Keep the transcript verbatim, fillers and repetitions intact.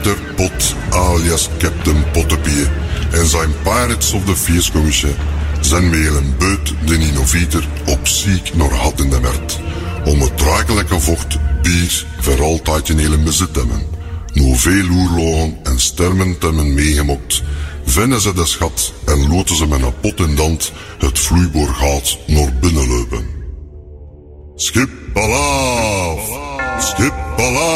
Peter Pot alias Captain Pottepie en zijn Pirates of the Feerskommisje zijn met een beut de innovator op ziek naar had in de werd. Om het draaglijke vocht bier voor altijd in hele bezit te hebben. Nu veel oorlogen en stermen te hebben meegemokt, vinden ze de schat en loten ze met een pot in dand het vloeiboorgaat naar binnen lopen. Schip Palaaf! Schip Palaaf!